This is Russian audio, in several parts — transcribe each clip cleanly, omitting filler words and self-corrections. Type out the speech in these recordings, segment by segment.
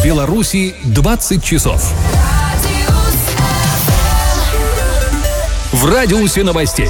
В Беларуси 20 часов. В радиусе новостей.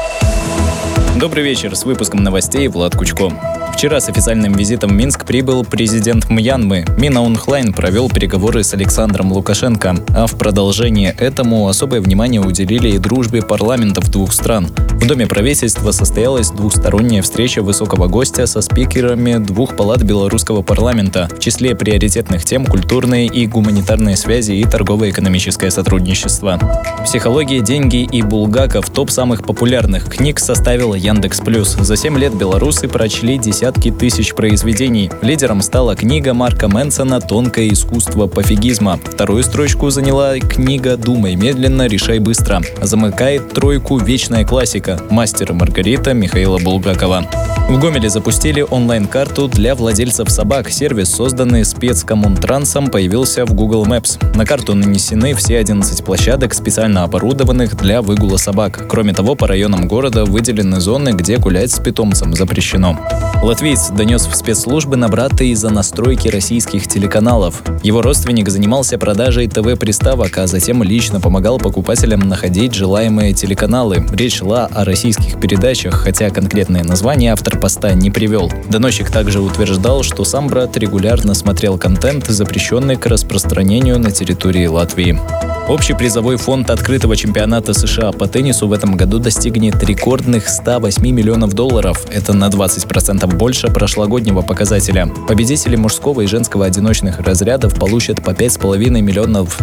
Добрый вечер, с выпуском новостей Влад Кучко. Вчера с официальным визитом в Минск прибыл президент Мьянмы. Мин Аун Хлайн провел переговоры с Александром Лукашенко, а в продолжение этому особое внимание уделили и дружбе парламентов двух стран. В Доме правительства состоялась двухсторонняя встреча высокого гостя со спикерами двух палат белорусского парламента. В числе приоритетных тем культурные и гуманитарные связи и торгово-экономическое сотрудничество. «Психология, деньги и Булгаков» — топ самых популярных книг составила Яндекс.Плюс. За 7 лет белорусы прочли десятки тысяч произведений. Лидером стала книга Марка Мэнсона «Тонкое искусство пофигизма». Вторую строчку заняла книга «Думай медленно, решай быстро». Замыкает тройку вечная классика «Мастер и Маргарита» Михаила Булгакова. В Гомеле запустили онлайн-карту для владельцев собак. Сервис, созданный спецкоммунтрансом, появился в Google Maps. На карту нанесены все 11 площадок, специально оборудованных для выгула собак. Кроме того, по районам города выделены зоны, где гулять с питомцем запрещено. Латвиец донес в спецслужбы на брата из-за настройки российских телеканалов. Его родственник занимался продажей ТВ-приставок, а затем лично помогал покупателям находить желаемые телеканалы. Речь шла о российских передачах, хотя конкретное название автор поста не привел. Доносчик также утверждал, что сам брат регулярно смотрел контент, запрещенный к распространению на территории Латвии. Общий призовой фонд открытого чемпионата США по теннису в этом году достигнет рекордных $108 миллионов. Это на 20% больше прошлогоднего показателя. Победители мужского и женского одиночных разрядов получат по $5,5 миллионов,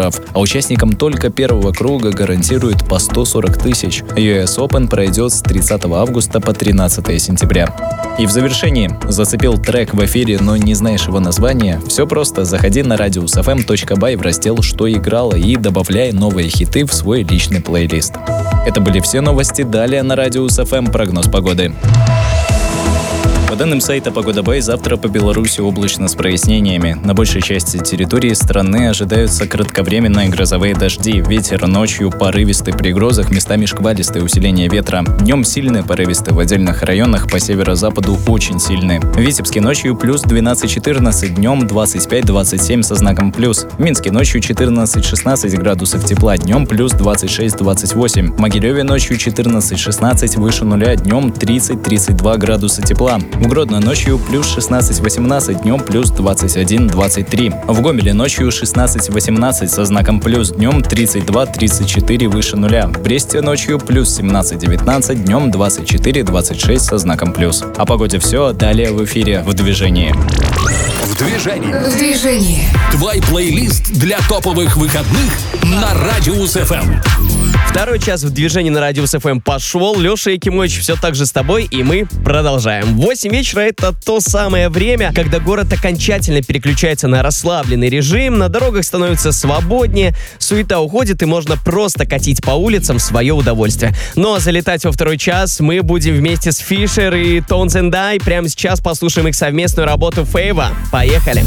а участникам только первого круга гарантируют по 140 тысяч. US Open пройдет с 30 августа по 13 сентября. И в завершении зацепил трек в эфире, но не знаешь его названия? Все просто. Заходи на radiusfm.by в раздел «Что играло» и добавляй новые хиты в свой личный плейлист. Это были все новости. Далее на Радиус ФМ прогноз погоды. По данным сайта Погода.бай, завтра по Беларуси облачно с прояснениями. На большей части территории страны ожидаются кратковременные грозовые дожди. Ветер ночью порывистый при грозах, местами шквалистое усиление ветра. Днем сильный порывистый, в отдельных районах по северо-западу очень сильный. В Витебске ночью плюс 12-14, днем 25-27 со знаком плюс. В Минске ночью 14-16 градусов тепла, днем плюс 26-28. В Могилеве ночью 14-16 выше нуля, днем 30-32 градуса тепла. В Гродно ночью плюс 16-18, днем плюс 21-23. В Гомеле ночью 16-18 со знаком плюс, днем 32-34 выше нуля. В Бресте ночью плюс 17-19, днем 24-26 со знаком плюс. О погоде все, далее в эфире «В движении». В движении. В движении. Твой плейлист для топовых выходных на Радиус ФМ. Второй час в движении на Радиус ФМ пошел. Леша Якимович все так же с тобой, и мы продолжаем. 8 вечера — это то самое время, когда город окончательно переключается на расслабленный режим, на дорогах становится свободнее, суета уходит, и можно просто катить по улицам в свое удовольствие. Но залетать во второй час мы будем вместе с Фишер и Tones and I. Прямо сейчас послушаем их совместную работу «Фейва». Поехали!